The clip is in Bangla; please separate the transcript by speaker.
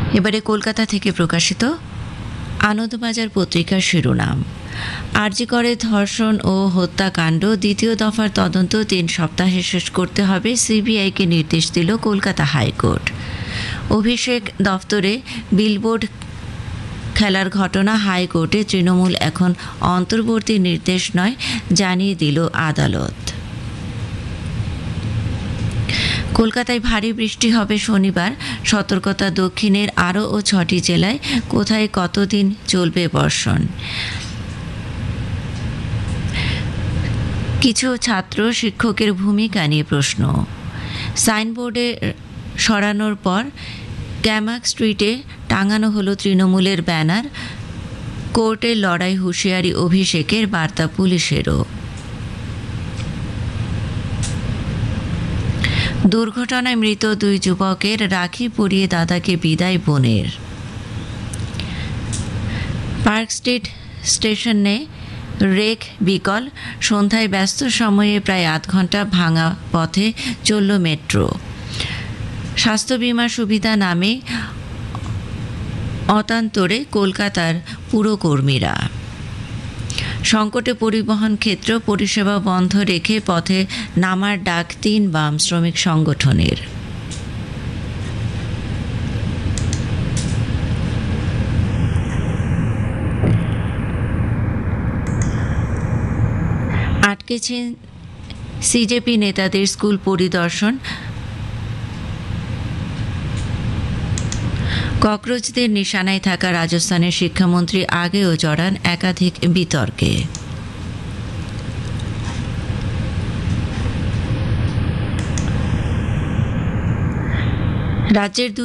Speaker 1: এবারে কলকাতা থেকে প্রকাশিত আনন্দবাজার পত্রিকার শিরোনাম, আরজি করে ধর্ষণ ও হত্যাকাণ্ড দ্বিতীয় দফার তদন্ত 3 সপ্তাহে শেষ করতে হবে, সিবিআইকে নির্দেশ দিল কলকাতা হাইকোর্ট। অভিষেক দফতরে বিলবোর্ড খেলার ঘটনা হাইকোর্টে তৃণমূল এখন অন্তর্বর্তী নির্দেশ নয়, জানিয়ে দিল আদালত। কলকাতায় ভারী বৃষ্টি হবে শনিবার, সতর্কতা দক্ষিণের আরও 6টি জেলায়, কোথায় কতদিন চলবে বর্ষণ। কিছু ছাত্র শিক্ষকের ভূমিকা নিয়ে প্রশ্ন। সাইনবোর্ডে সরানোর পর ক্যামাক স্ট্রিটে টাঙানো হলো তৃণমূলের ব্যানার, কোর্টের লড়াই হুঁশিয়ারি অভিষেকের বার্তা পুলিশেরও। দুর্ঘটনায় মৃত 2 যুবকের, রাখি পরিয়ে দাদাকে বিদায় বোনের। পার্ক স্ট্রিট স্টেশনে রেক বিকল, সন্ধ্যায় ব্যস্ত সময়ে প্রায় আধ ঘন্টা ভাঙা পথে চলল মেট্রো। স্বাস্থ্য বিমা সুবিধা নামে অতান্তরে কলকাতার পুরকর্মীরা। সংকটে পরিবহন ক্ষেত্র, পরিষেবা বন্ধ রেখে পথে নামার ডাক 3 বাম শ্রমিক সংগঠনের। আটকেছেন সিজেপি নেতাদের স্কুল পরিদর্শন, ককরোচদের নিশানায় থাকা রাজস্থানের শিক্ষামন্ত্রী আগেও জড়ান একাধিক বিতর্কে। রাজ্যের